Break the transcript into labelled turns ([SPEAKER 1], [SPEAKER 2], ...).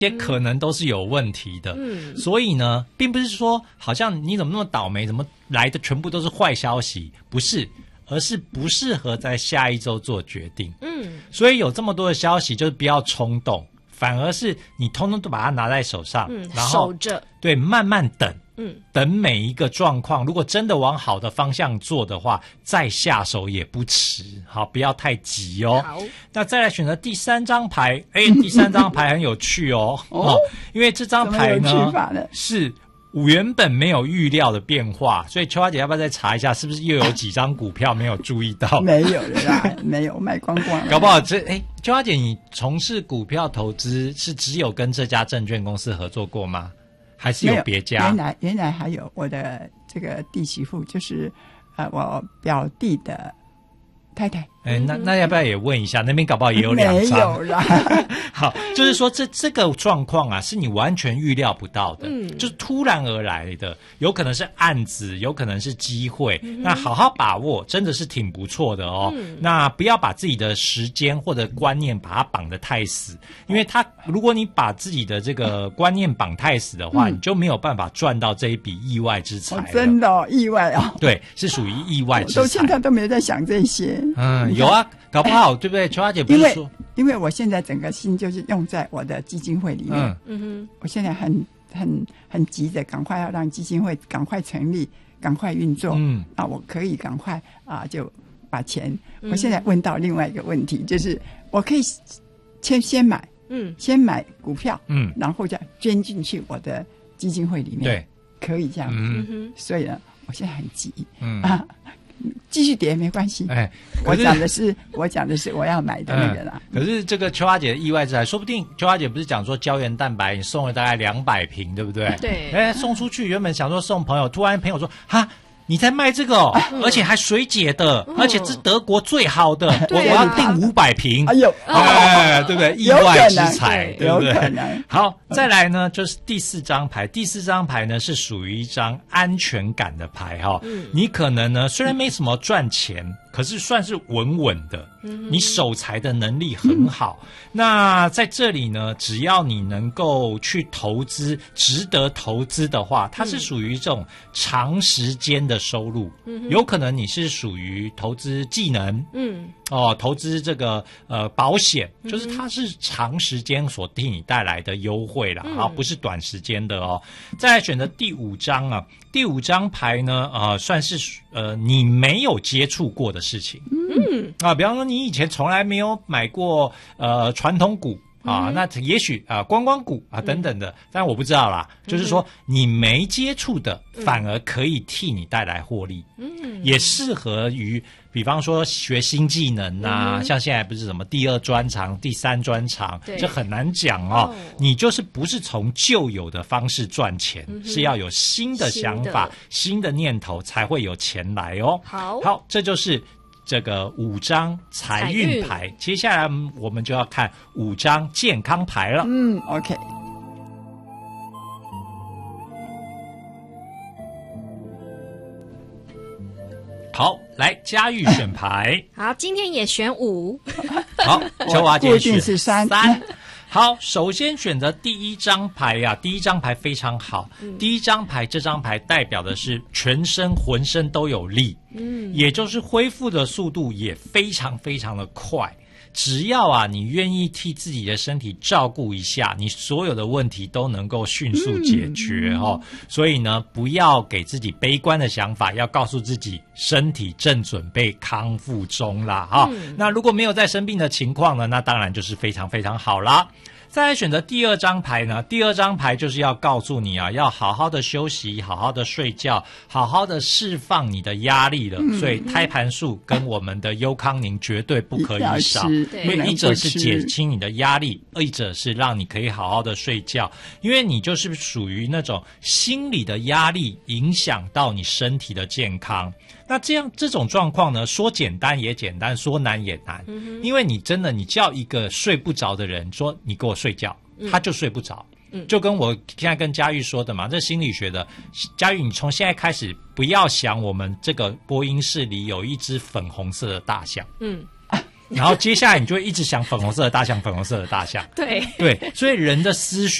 [SPEAKER 1] 些可能都是有问题的。所以呢，并不是说好像你怎么那么倒霉，怎么来的全部都是坏消息，不是，而是不适合在下一周做决定。所以有这么多的消息，就是不要冲动，反而是你通通都把它拿在手上，然后
[SPEAKER 2] 守着，
[SPEAKER 1] 对，慢慢等。等每一个状况，如果真的往好的方向做的话，再下手也不迟。好，不要太急哦。
[SPEAKER 2] 好，
[SPEAKER 1] 那再来选择第3张牌，第3张牌很有趣哦。因为这张牌呢是原本没有预料的变化，所以秋花姐要不要再查一下，是不是又有几张股票没有注意到？
[SPEAKER 3] 没有了啦，没有卖光光了。
[SPEAKER 1] 搞不好秋花姐，你从事股票投资是只有跟这家证券公司合作过吗？还是有别家？
[SPEAKER 3] 原来还有我的这个弟媳妇，就是我表弟的太太。
[SPEAKER 1] 那要不要也问一下？那边搞不好也有2张。
[SPEAKER 3] 没有啦。
[SPEAKER 1] 好，就是说这个状况啊，是你完全预料不到的，就是突然而来的，有可能是案子，有可能是机会。那好好把握，真的是挺不错的哦。那不要把自己的时间或者观念把它绑得太死，因为如果你把自己的这个观念绑太死的话，你就没有办法赚到这一笔意外之财了。
[SPEAKER 3] 真的意外哦。
[SPEAKER 1] 对，是属于意外之财。
[SPEAKER 3] 我现在都没有在想这些。
[SPEAKER 1] 有啊，搞不好对不对？秋花姐不是说，
[SPEAKER 3] 因为我现在整个心就是用在我的基金会里面。我现在很急的，赶快要让基金会赶快成立，赶快运作。我可以赶快就把钱。我现在问到另外一个问题，就是我可以先买，先买股票，然后再捐进去我的基金会里面。
[SPEAKER 1] 对，
[SPEAKER 3] 可以这样子。所以呢，我现在很急。继续跌没关系。我讲的是我要买的那个啦。
[SPEAKER 1] 可是这个秋花姐的意外之财，说不定秋花姐不是讲说胶原蛋白你送了大概200瓶，对不对？
[SPEAKER 2] 对。
[SPEAKER 1] 送出去原本想说送朋友，突然朋友说哈。你在卖这个而且还水解的，而且是德国最好的，我要订500瓶。对不对？意外之财，对不对？好，再来呢，就是第4张牌。第4张牌呢是属于一张安全感的牌哈。你可能呢虽然没什么赚钱，可是算是稳稳的。你守财的能力很好。那在这里呢，只要你能够去投资，值得投资的话，它是属于这种长时间的收入。有可能你是属于投资技能，投资这个保险，就是它是长时间所替你带来的优惠啦，不是短时间的哦。再来选择第5张啊，第5张牌呢，算是你没有接触过的事情。比方说你以前从来没有买过传统股那也许观光股等等的，但我不知道啦。就是说你没接触的，反而可以替你带来获利。也适合于比方说学新技能像现在不是什么第2专长、第3专长，这很难讲哦。你就是不是从旧有的方式赚钱，是要有新的想法、新的念头才会有钱来哦。好，这就是这个5张财运牌。接下来我们就要看5张健康牌了。
[SPEAKER 3] OK。
[SPEAKER 1] 好，来嘉玉选牌。
[SPEAKER 2] 好，今天也选5。
[SPEAKER 1] 好，秋华姐选
[SPEAKER 3] 是3。
[SPEAKER 1] 好，首先选择第1张牌啊，第1张牌非常好。第1张牌，这张牌代表的是全身浑身都有力，也就是恢复的速度也非常非常的快。只要你愿意替自己的身体照顾一下，你所有的问题都能够迅速解决所以呢，不要给自己悲观的想法，要告诉自己身体正准备康复中啦那如果没有在生病的情况呢，那当然就是非常非常好啦。再来选择第2张牌呢，第2张牌就是要告诉你要好好的休息，好好的睡觉，好好的释放你的压力了。所以胎盘素跟我们的优康宁绝对不可以少，因为一者是减轻你的压力，一者是让你可以好好的睡觉。因为你就是属于那种心理的压力影响到你身体的健康。那这种状况呢，说简单也简单，说难也难。因为你叫一个睡不着的人说你给我睡觉，他就睡不着。就跟我现在跟嘉玉说的嘛，这心理学的。嘉玉，你从现在开始不要想我们这个播音室里有一只粉红色的大象。 然后接下来你就会一直想粉红色的大象，粉红色的大象。
[SPEAKER 2] 对
[SPEAKER 1] 对，所以人的思绪